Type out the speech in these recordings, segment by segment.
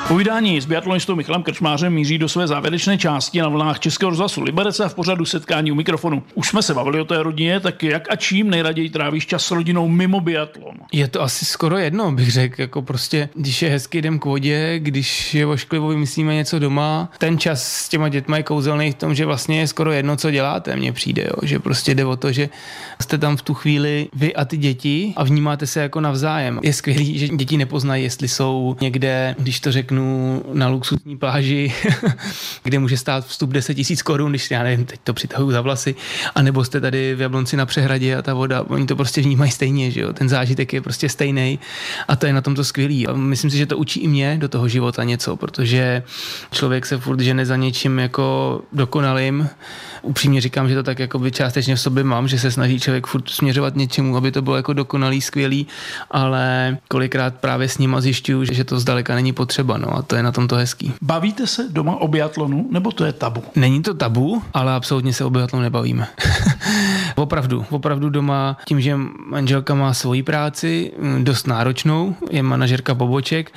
Povídání s biatlonistou Michalem Krčmářem míří do své závěrečné části na vlnách Českého rozhlasu Liberec a v pořadu Setkání u mikrofonu. Už jsme se bavili o té rodině, tak jak a čím nejraději trávíš čas s rodinou mimo biatlon? Je to asi skoro jedno, bych řekl, jako prostě, když je hezky, jdem k vodě, když je ošklivo, vymyslíme něco doma. Ten čas s těma dětma je kouzelný v tom, že vlastně je skoro jedno, co děláte, mně přijde, jo? Že prostě jde o to, že jste tam v tu chvíli vy a ty děti a vnímáte se jako navzájem. Je skvělý, že děti nepoznají, jestli jsou někde, když to řeknu, na luxusní pláži, kde může stát vstup 10 000 korun, když já nevím, teď to přitahuju za vlasy, anebo jste tady v Jablonci na přehradě a ta voda, oni to prostě vnímají stejně, že jo, ten zážitek je prostě stejný a to je na tom to skvělý. A myslím si, že to učí i mě do toho života něco, protože člověk se furt žene za něčím jako dokonalým. Upřímně říkám, že to tak jako by částečně v sobě mám, že se snaží člověk furt směřovat něčemu, aby to bylo jako dokonalý, skvělý, ale kolikrát právě s nima zjišťuju, že to zdaleka není potřeba, no a to je na tom to hezký. Bavíte se doma o biatlonu, nebo to je tabu? Není to tabu, ale absolutně se o biatlonu nebavíme. Opravdu doma, tím, že manželka má svoji práci, dost náročnou, je manažerka poboček,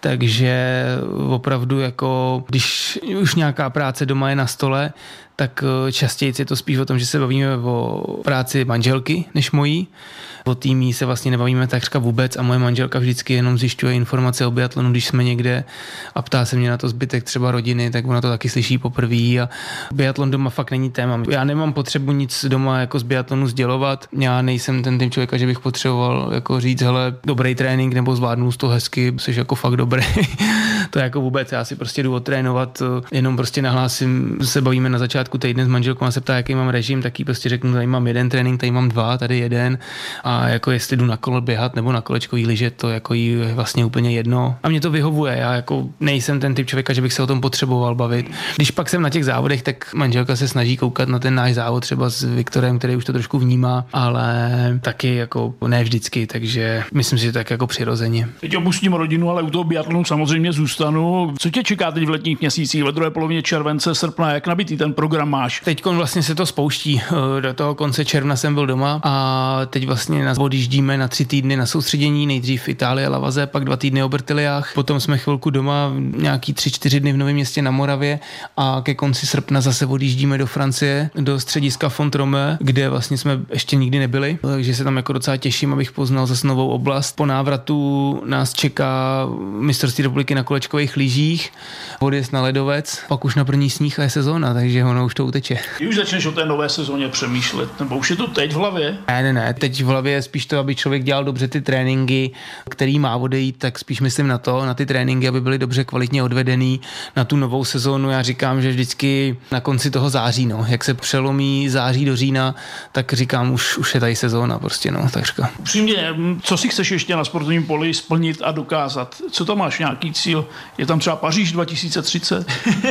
takže opravdu jako, když už nějaká práce doma je na stole, tak častěji je to spíš o tom, že se bavíme o práci manželky než mojí. O týmí se vlastně nebavíme takřka vůbec a moje manželka vždycky jenom zjišťuje informace o biatlonu, když jsme někde a ptá se mě na to zbytek třeba rodiny, tak ona to taky slyší poprvé a biatlon doma fakt není téma. Já nemám potřebu nic doma jako z biatlonu sdělovat. Já nejsem ten typ člověka, že bych potřeboval jako říct, hele, dobrý trénink nebo zvládnu to hezky, jsi jako fakt dobrý. To je jako vůbec, já si prostě jdu odtrénovat, jenom prostě nahlásím, se bavíme na začátku týdne s manželkou a se ptá, jaký mám režim, tak jí prostě řeknu, tady mám jeden trénink, tady mám dva, tady jeden a jako jestli jdu na kolo běhat nebo na kolečkový lyže, to jako jí je vlastně úplně jedno. A mě to vyhovuje, já jako nejsem ten typ člověka, že bych se o tom potřeboval bavit. Když pak jsem na těch závodech, tak manželka se snaží koukat na ten náš závod třeba s Viktorem, který už to trošku vnímá, ale taky jako ne vždycky, takže myslím si, že tak jako přirozeně. Teď opustím rodinu, ale u toho biatlonu samozřejmě zůstanu. Co tě čeká teď v letních měsících, ve druhé polovině července, srpna, jak nabitý ten program máš? Teď vlastně se to spouští. Do toho konce června jsem byl doma a teď vlastně odjíždíme na 3 týdny na soustředění, nejdřív Itálie, Lavaze, pak 2 týdny o Brtiliách, potom jsme chvilku doma, nějaký 3-4 dny v Novém Městě na Moravě a ke konci srpna zase odjíždíme do Francie, do střediska Font-Romeu, kde vlastně jsme ještě nikdy nebyli, takže se tam jako docela těším, abych poznal zase novou oblast. Po návratu nás čeká mistrovství republiky na kolečkových lyžích, odjezd na ledovec, pak už na první sníh a je sezóna, takže ono už to uteče. Ty už začneš o té nové sezóně přemýšlet, nebo už je to teď v hlavě? Ne, teď v hlavě je spíš to, aby člověk dělal dobře ty tréninky, který má odejít, tak spíš myslím na to, na ty tréninky, aby byly dobře kvalitně odvedený na tu novou sezónu. Já říkám, že vždycky na konci toho září, no, jak se přelomí září do října, tak říkám, už je tady sezóna prostě, no, takřka. Upřímně, co si chceš ještě na sportovním poli splnit a dokázat? Co tam máš, nějaký cíl? Je tam třeba Paříž 2030?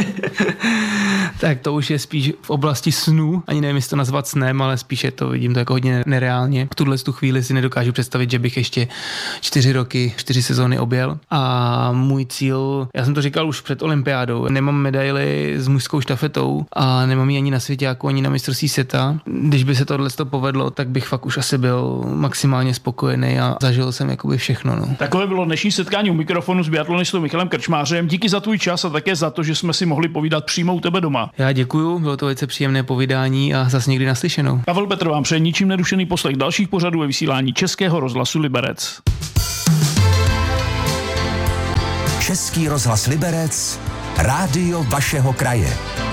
Tak to už je spíš v oblasti snů, ani nevím, jestli to nazvat snem, ale spíš je to, vidím to jako hodně nereálně. V tuhle chvíli si nedokážu představit, že bych ještě 4 roky, 4 sezóny objel. A můj cíl, já jsem to říkal už před olympiádou, nemám medaili s mužskou štafetou a nemám ji ani na svěťáku, ani na mistrovství světa. Když by se tohle povedlo, tak bych fakt už asi byl maximálně spokojený a zažil jsem jakoby všechno. No. Takové bylo dnešní setkání u mikrofonu s biatlonistou Michalem Krčmářem. Díky za tvůj čas a také za to, že jsme si mohli povídat přímo u tebe doma. Já děkuju, bylo to velice příjemné povídání a zase někdy naslyšenou. Pavel Petr vám přeje ničím nerušený poslech dalších pořadů ve vysílání Českého rozhlasu Liberec. Český rozhlas Liberec, rádio vašeho kraje.